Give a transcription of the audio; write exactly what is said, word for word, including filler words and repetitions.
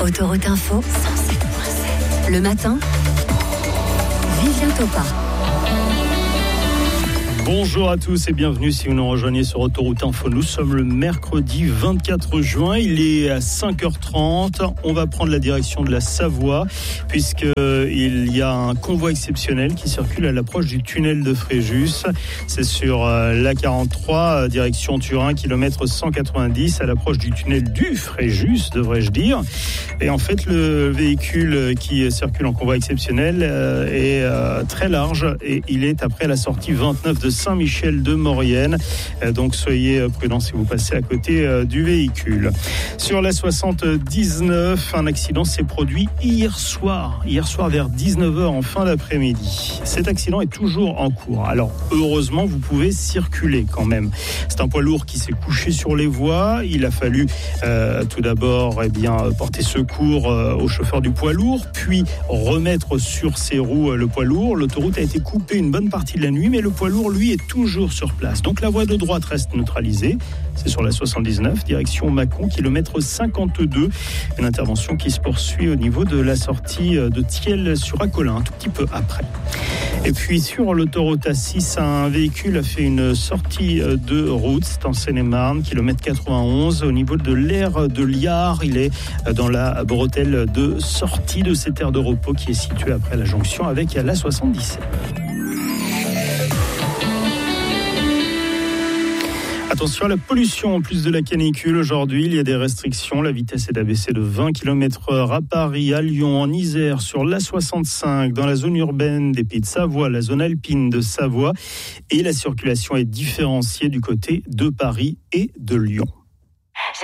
Autoroute Info, cent sept virgule sept. Le matin, Vivien Topa. Bonjour à tous et bienvenue si vous nous rejoignez sur Autoroute Info. Nous sommes le mercredi vingt-quatre juin, il est à cinq heures trente. On va prendre la direction de la Savoie puisqu'il y a un convoi exceptionnel qui circule à l'approche du tunnel de Fréjus. C'est sur l'A quarante-trois, direction Turin, kilomètre cent quatre-vingt-dix, à l'approche du tunnel du Fréjus, devrais-je dire. Et en fait, le véhicule qui circule en convoi exceptionnel est très large et il est après la sortie vingt-neuf de Saint-Michel-de-Maurienne. Donc soyez prudents si vous passez à côté du véhicule. Sur la soixante-dix-neuf, un accident s'est produit hier soir, hier soir vers dix-neuf heures en fin d'après-midi. Cet accident est toujours en cours. Alors heureusement, vous pouvez circuler quand même. C'est un poids lourd qui s'est couché sur les voies. Il a fallu euh, tout d'abord eh bien, porter secours euh, au chauffeur du poids lourd, puis remettre sur ses roues euh, le poids lourd. L'autoroute a été coupée une bonne partie de la nuit, mais le poids lourd, lui, est toujours sur place. Donc la voie de droite reste neutralisée. C'est sur la soixante-dix-neuf, direction Mâcon, kilomètre cinquante-deux. Une intervention qui se poursuit au niveau de la sortie de Thiel sur Acolin, un tout petit peu après. Et puis sur l'autoroute A six, un véhicule a fait une sortie de route, c'est en Seine-et-Marne, kilomètre quatre-vingt-onze, au niveau de l'aire de Liard. Il est dans la bretelle de sortie de cette aire de repos qui est située après la jonction avec la soixante-dix-sept. Attention à la pollution en plus de la canicule. Aujourd'hui, il y a des restrictions. La vitesse est abaissée de vingt kilomètres heure à Paris, à Lyon, en Isère, sur l'A soixante-cinq, dans la zone urbaine des Pays de Savoie, la zone alpine de Savoie. Et la circulation est différenciée du côté de Paris et de Lyon.